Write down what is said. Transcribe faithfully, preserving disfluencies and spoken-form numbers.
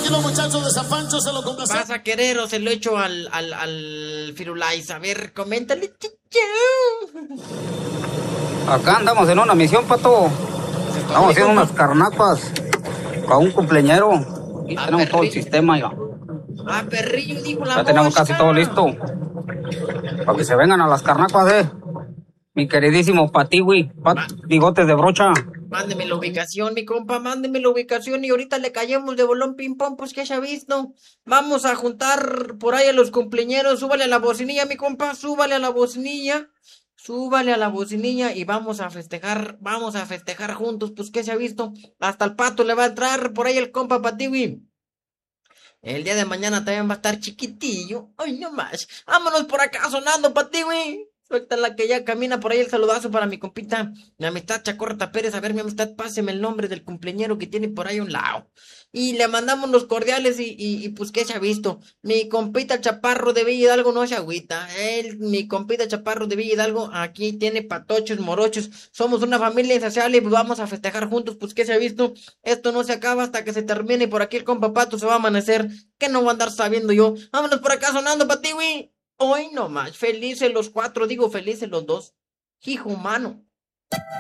tranquilo, muchachos de San Pancho, se lo complace. ¿Vas a querer o se lo echo al, al, al Firulais? A ver, coméntale, chichón. Acá andamos en una misión, Pato. Estamos haciendo unas carnapas para un cumpleañero. Aquí Ah, tenemos todo el perrillo. sistema ya. Ah, perrillo, dijo la Ya tenemos mosca. casi todo listo. Para que se vengan a las carnapas, eh. Mi queridísimo Patiwi, Pat, bigotes de brocha. Mándeme la ubicación, mi compa, mándeme la ubicación y ahorita le callemos de bolón ping pong, pues que se ha visto. Vamos a juntar por ahí a los cumpleañeros, súbale a la bocinilla, mi compa, súbale a la bocinilla, súbale a la bocinilla y vamos a festejar, vamos a festejar juntos, pues que se ha visto. Hasta el Pato le va a entrar por ahí el compa Patiwi. El día de mañana también va a estar chiquitillo. Ay, no más. Vámonos por acá sonando, Patiwi. Suelta la que ya camina por ahí el saludazo para mi compita, mi amistad Chacorta Pérez. A ver, mi amistad, páseme el nombre del cumpleañero que tiene por ahí a un lado. Y le mandamos los cordiales y, y, y pues que se ha visto. Mi compita Chaparro de Villa Hidalgo no se agüita. Él, mi compita Chaparro de Villa Hidalgo, aquí tiene patochos, morochos. Somos una familia insaciable y pues vamos a festejar juntos, pues que se ha visto. Esto no se acaba hasta que se termine y por aquí el compa Pato se va a amanecer. Que no va a andar sabiendo yo. Vámonos por acá sonando, Patiwi. Hoy no más, felices los cuatro, digo felices los dos. Hijo humano.